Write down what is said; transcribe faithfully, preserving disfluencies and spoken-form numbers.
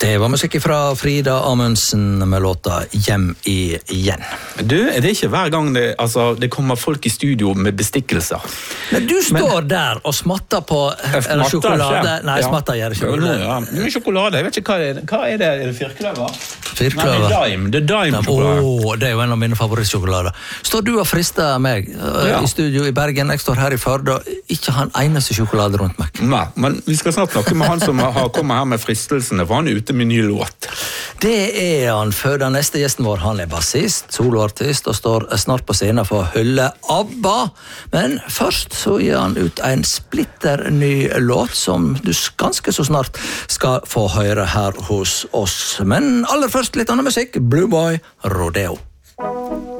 Det var musikk fra Frida Amundsen med låta Hjem igjen. Du, det er ikke hver gang det, altså, det kommer folk i studio med bestikkelser. Men du står Men, der og smatter på eller sjokolade. Nei, ja. Smatter gjør ikke det. Ja, ja. Sjokolade, jeg vet ikke hva er det. Hva er det? Er det firkløver? Firkløver? Nei, det er dime. Det er dime-sjokolade. Åh, det er jo en av mine favorittsjokolader. Står du og frister meg uh, ja. I studio i Bergen, jeg står her i Førde, og ikke har en eneste sjokolade rundt meg. Nei, men vi skal snart snakke med han som har kommet her med fristelsene, for han er ute med ny låt. Det er han, for den neste gjesten vår, han er bassist, soloartist, og står snart på scenen for å hylle ABBA. Men først så gir han ut en splitter ny låt, som du ganske så snart skal få høre her hos oss. Men aller først litt annen musikk, Blue Boy Rodeo.